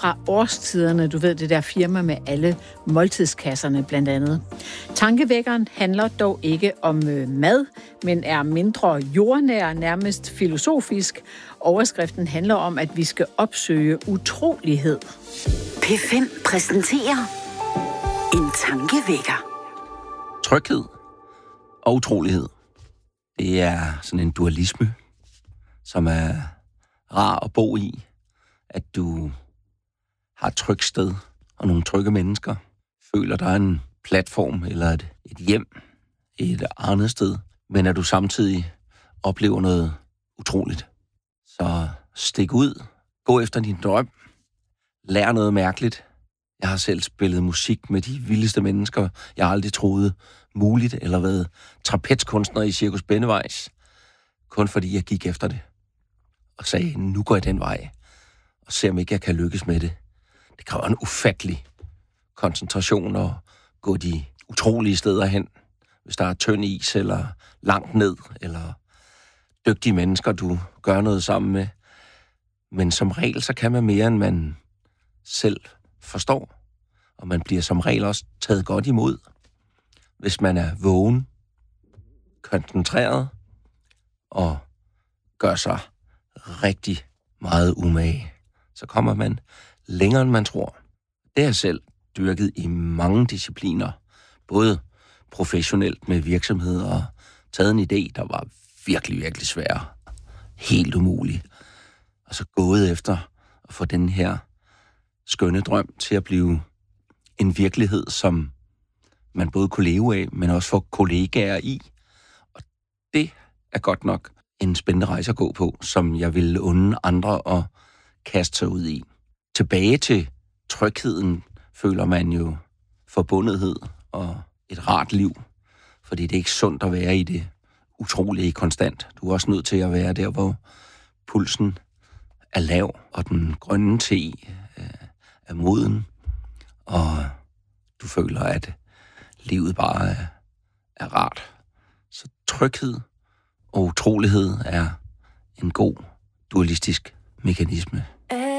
fra Årstiderne, du ved det der firma med alle måltidskasserne blandt andet. Tankevækkeren handler dog ikke om mad, men er mindre jordnær, nærmest filosofisk. Overskriften handler om, at vi skal opsøge utrolighed. P5 præsenterer en tankevækker. Tryghed og utrolighed. Det er sådan en dualisme, som er rar at bo i. At du har et trygt sted og nogle trygge mennesker. Føler, der er en platform eller et hjem et andet sted. Men at du samtidig oplever noget utroligt. Så stik ud. Gå efter din drøm. Lær noget mærkeligt. Jeg har selv spillet musik med de vildeste mennesker, jeg aldrig troede muligt, eller været trapezkunstner i Cirkus Bennevejs. Kun fordi jeg gik efter det. Og sagde, nu går jeg den vej. Og ser om ikke jeg kan lykkes med det. Det kræver en ufattelig koncentration at gå de utrolige steder hen. Hvis der er tynd is, eller langt ned, eller dygtige mennesker, du gør noget sammen med. Men som regel, så kan man mere, end man selv forstår. Og man bliver som regel også taget godt imod. Hvis man er vågen, koncentreret og gør sig rigtig meget umage, så kommer man længere, end man tror. Det har jeg selv dyrket i mange discipliner. Både professionelt med virksomheder og taget en idé, der var virkelig, virkelig svær. Helt umulig. Og så gået efter at få den her skønne drøm til at blive en virkelighed, som man både kunne leve af, men også få kollegaer i. Og det er godt nok en spændende rejse at gå på, som jeg ville unde andre at kaste sig ud i. Tilbage til trygheden føler man jo forbundethed og et rart liv, fordi det er ikke sundt at være i det utrolige konstant. Du er også nødt til at være der, hvor pulsen er lav, og den grønne te er moden, og du føler, at livet bare er rart. Så tryghed og utrolighed er en god dualistisk mekanisme.